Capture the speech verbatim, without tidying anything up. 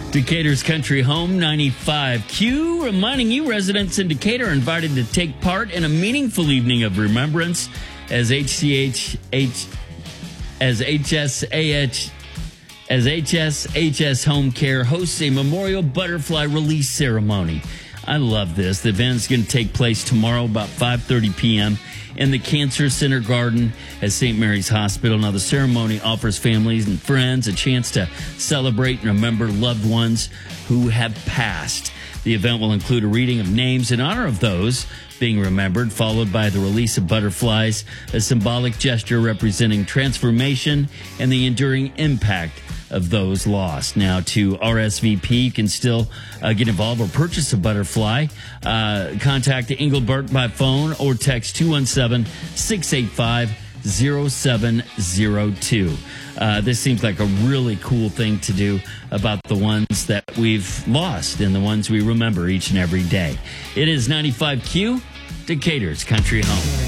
Decatur's Country Home, ninety-five Q, reminding you residents in Decatur are invited to take part in a meaningful evening of remembrance as H C H H as H S A H as H S H S Home Care hosts a memorial butterfly release ceremony. I love this. The event is going to take place tomorrow about five thirty p.m. in the Cancer Center Garden at Saint Mary's Hospital. Now, the ceremony offers families and friends a chance to celebrate and remember loved ones who have passed. The event will include a reading of names in honor of those being remembered, followed by the release of butterflies, a symbolic gesture representing transformation and the enduring impact of those lost. Now, to R S V P, you can still uh, get involved or purchase a butterfly. Uh, contact Engelbert by phone or text two one seven, six eight five, zero seven zero two. Uh, this seems like a really cool thing to do about the ones that we've lost and the ones we remember each and every day. It is ninety-five Q, Decatur's Country Home.